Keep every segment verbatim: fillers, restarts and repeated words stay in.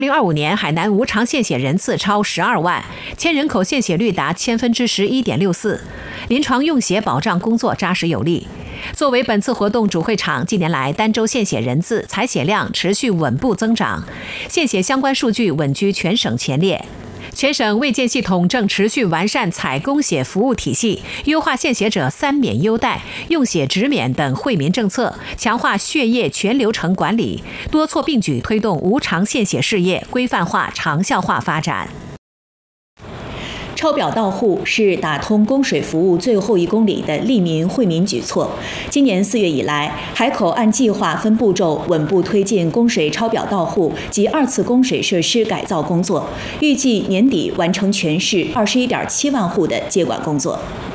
二零二五年，海南无偿献血人次超十二万，千人口献血率达千分之十一点六四，临床用血保障工作扎实有力。作为本次活动主会场，近年来儋州献血人次、采血量持续稳步增长，献血相关数据稳居全省前列。全省卫健系统正持续完善采供血服务体系，优化献血者三免优待、用血直免等惠民政策，强化血液全流程管理，多措并举推动无偿献血事业规范化、长效化发展。 抄表到户是打通供水服务最后一公里的利民惠民举措。今年四月以来，海口按计划分步骤稳步推进供水抄表到户及二次供水设施改造工作，预计年底完成全市二十一点七万户的接管工作。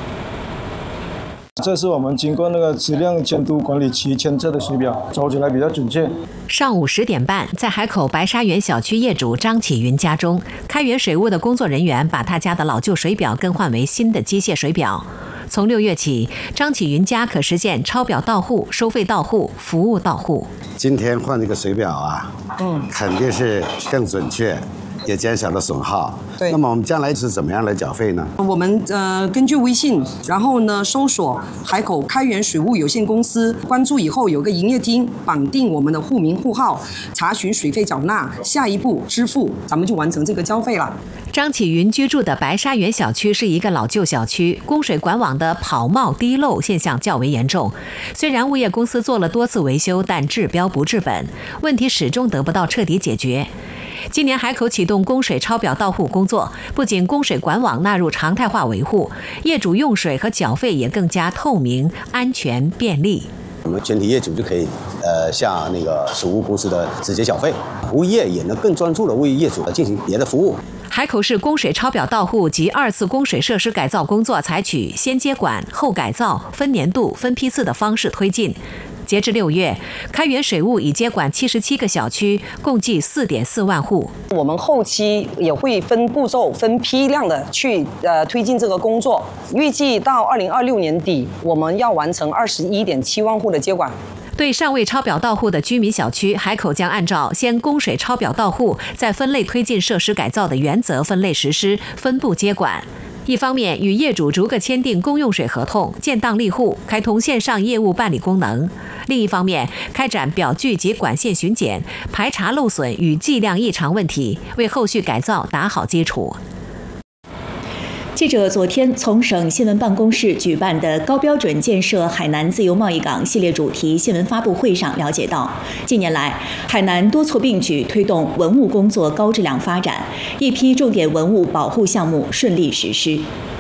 这是我们经过那个质量监督管理局签字的水表，走起来比较准确。 上午十点半，在海口白沙园小区业主张启云家中，开源水务的工作人员把他家的老旧水表更换为新的机械水表。从六月起，张启云家可实现抄表到户、收费到户、服务到户。 今天换这个水表啊，嗯，肯定是更准确，也减少了损耗。 对， 那么我们将来是怎么样来缴费呢？ 我们呃根据微信，然后呢搜索海口开源水务有限公司，关注以后有个营业厅，绑定我们的户名户号，查询水费缴纳，下一步支付，咱们就完成这个交费了。 张启云居住的白沙园小区是一个老旧小区，供水管网的跑冒滴漏现象较为严重。虽然物业公司做了多次维修，但治标不治本，问题始终得不到彻底解决。今年海口启动供水抄表到户工作，不仅供水管网纳入常态化维护，业主用水和缴费也更加透明、安全、便利。 我们全体业主就可以，呃，向那个水务公司的直接缴费，物业也能更专注的为业主进行别的服务。 海口市供水抄表到户及二次供水设施改造工作采取先接管后改造、分年度、分批次的方式推进。截至六月，开源水务已接管七十七个小区，共计四点四万户。 我们后期也会分步骤、分批量的去呃推进这个工作，预计到二零二六年底，我们要完成二十一点七万户的接管。 对尚未抄表到户的居民小区，海口将按照先供水抄表到户，再分类推进设施改造的原则分类实施，分步接管。一方面与业主逐个签订公用水合同，建档立户，开通线上业务办理功能；另一方面开展表具及管线巡检，排查漏损与计量异常问题，为后续改造打好基础。 记者昨天从省新闻办公室举办的高标准建设海南自由贸易港系列主题新闻发布会上了解到，近年来海南多措并举推动文物工作高质量发展，一批重点文物保护项目顺利实施。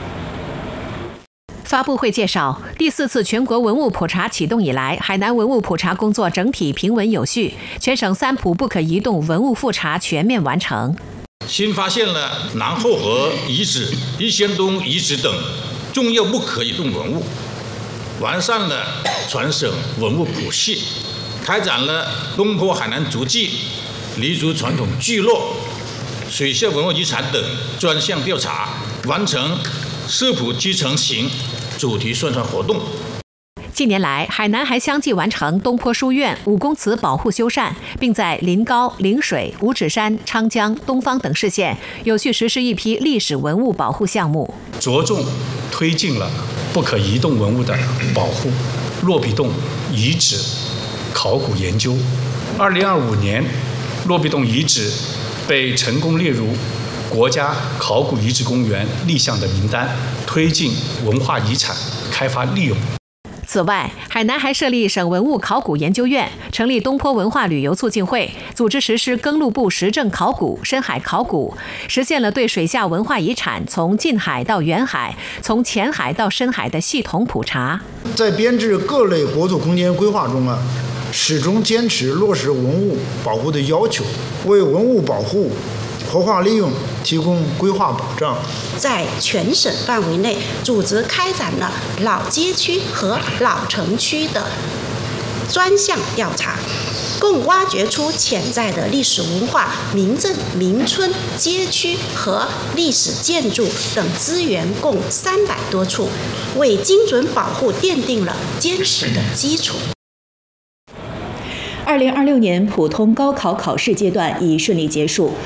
发布会介绍，第四次全国文物普查启动以来，海南文物普查工作整体平稳有序，全省三普不可移动文物复查全面完成。 新发现了南后河遗址、逸仙东遗址等重要不可移动文物，完善了全省文物谱系，开展了东坡海南足迹、黎族传统聚落、水下文物遗产等专项调查，完成社普基层型主题宣传活动。 近年来，海南还相继完成东坡书院、武功祠保护修缮，并在临高、陵水、五指山、昌江、东方等市县有序实施一批历史文物保护项目， 着重推进了不可移动文物的保护、骆壁洞遗址考古研究。二零二五年，骆壁洞遗址被成功列入国家考古遗址公园立项的名单，推进文化遗产开发利用。 此外，海南还设立省文物考古研究院，成立东坡文化旅游促进会，组织实施耕路部实证考古、深海考古，实现了对水下文化遗产从近海到远海、从浅海到深海的系统普查。 在编制各类国土空间规划中啊，始终坚持落实文物保护的要求，为文物保护、活化利用提供规划保障。 在全省范围内组织开展了老街区和老城区的专项调查，共挖掘出潜在的历史文化、民政、民村、街区和历史建筑等资源共三百多处，为精准保护奠定了坚实的基础。 二二零二六年普通高考考试阶段已顺利结束，